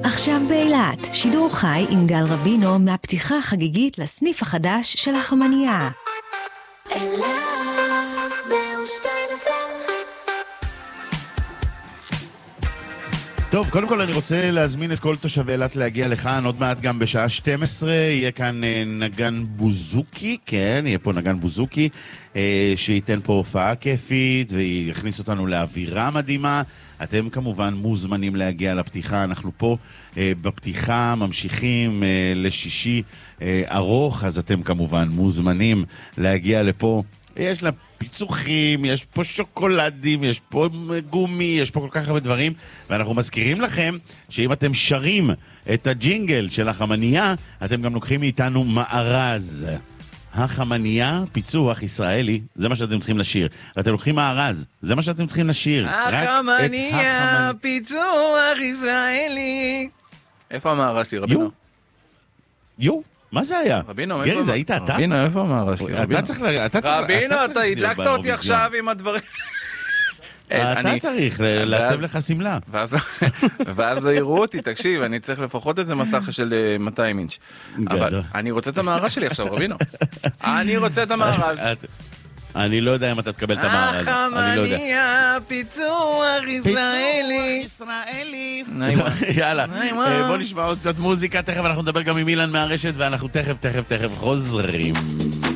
עכשיו באילת, שידור חי עם גל רבינו מהפתיחה החגיגית לסניף החדש של החמניה. טוב, קודם כל אני רוצה להזמין את כל תושבי אילת להגיע לכאן, עוד מעט גם בשעה 12, יהיה כאן נגן בוזוקי, כן, יהיה פה נגן בוזוקי, שייתן פה הופעה כיפית, ויכניס אותנו לאווירה מדהימה. אתם כמובן מוזמנים להגיע לפתיחה, אנחנו פה בפתיחה ממשיכים לשישי ארוך, אז אתם כמובן מוזמנים להגיע לפה. יש לה פיצוחים, יש פה שוקולדים, יש פה גומי, יש פה כל כך הרבה דברים, ואנחנו מזכירים לכם שאם אתם שרים את הג'ינגל של החמניה, אתם גם לוקחים מאיתנו מארז. החמניה, פיצוח ישראלי, זה מה שאתם צריכים לשיר. ואתם לוקחים מארז, זה מה שאתם צריכים לשיר. החמניה, פיצוח ישראלי. איפה המארז שלי, רבינו? יו, מה זה היה? רבינו, גרי, זה היית אתה? רבינו, איפה המארז שלי? רבינו, אתה הדלקת אותי עכשיו עם הדברים. אתה צריך לעצב לך סמלה. ואז יראו אותי, תקשיב, אני צריך לפחות איזה מסך של 200 אינץ'. אבל אני רוצה את המארז שלי עכשיו, רבינו. אני רוצה את המארז. אני לא יודע אם אתה תקבל את המארז. החמניה, פיצוח ישראלי. יאללה, בוא נשמע עוד קצת מוזיקה, תכף אנחנו נדבר גם עם אילן מהרשת, ואנחנו תכף חוזרים.